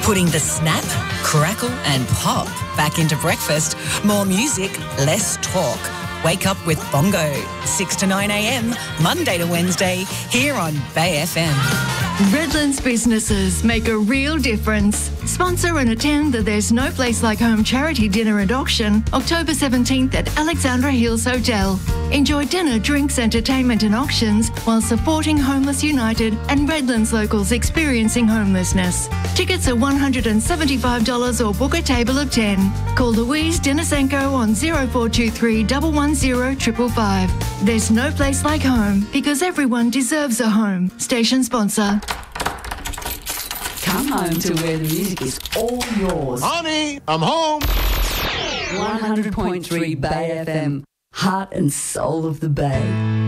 Putting the snap, crackle and pop back into breakfast. More music, less talk. Wake up with Bongo, 6 to 9 a.m, Monday to Wednesday, here on Bay FM. Redlands businesses make a real difference. Sponsor and attend the There's No Place Like Home charity dinner and auction, October 17th at Alexandra Hills Hotel. Enjoy dinner, drinks, entertainment and auctions while supporting Homeless United and Redlands locals experiencing homelessness. Tickets are $175 or book a table of 10. Call Louise Denisenko on 0423 110 555. There's no place like home because everyone deserves a home. Station sponsor. Come home to where the music is all yours. Honey, I'm home. 100.3 Bay FM, heart and soul of the Bay.